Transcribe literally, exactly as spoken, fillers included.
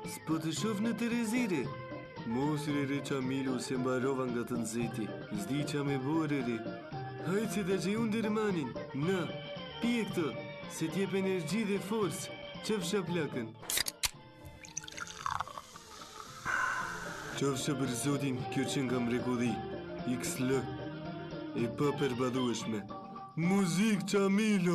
S'po të shof në Terezire. Mos re Qamilu se mbarova nga të nxehti. S'di qa me bore re. Hajtë se ta që unë dërmanin. Na, pije këtë, se t'jep energji dhe forcë. Qëfsha plakën. Qofsha për zotin, kjo që nga mrekulli. X L. E pa përbadhueshme. Muzik Qamilu.